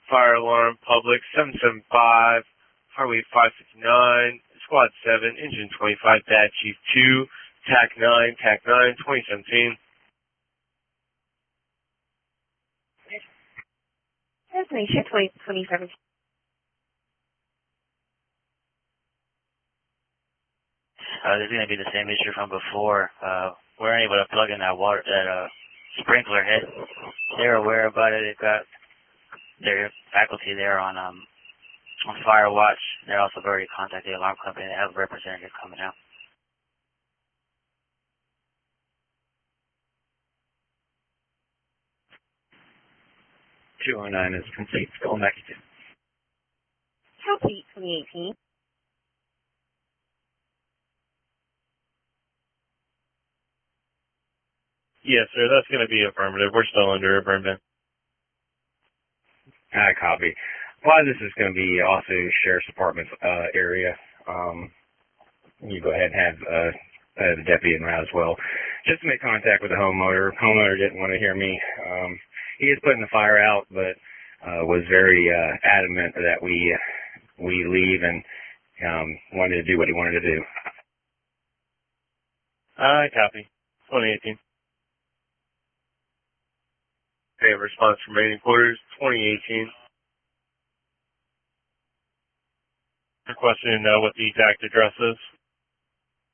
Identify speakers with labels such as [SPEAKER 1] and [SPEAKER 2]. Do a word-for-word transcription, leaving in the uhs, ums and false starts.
[SPEAKER 1] Fire alarm, public, seven seven five, Highway five fifty-nine, Squad seven, Engine twenty-five, Bad Chief two, T A C nine, T A C nine, twenty seventeen.
[SPEAKER 2] Destination twenty twenty-seven.
[SPEAKER 3] Uh, this is going to be the same issue from before. Uh, we weren't able to plug in that water, that uh, sprinkler head. They're aware about it. They've got their faculty there on um on Fire Watch. They're also already contacted the alarm company. They have a representative coming out.
[SPEAKER 4] two oh nine is complete. Go next.
[SPEAKER 2] Complete twenty eighteen.
[SPEAKER 1] Yes, sir, that's going to be affirmative. We're still under a burn ban.
[SPEAKER 4] I copy. Well, this is going to be also Sheriff's Department's uh, area. Um, you go ahead and have uh, uh, the deputy in route as well. Just to make contact with the homeowner. Homeowner didn't want to hear me. Um, he is putting the fire out, but uh, was very uh, adamant that we we leave and um, wanted to do what he wanted to do.
[SPEAKER 1] I copy. twenty eighteen. Okay, response from remaining quarters, twenty eighteen. Requesting to know what the exact address is.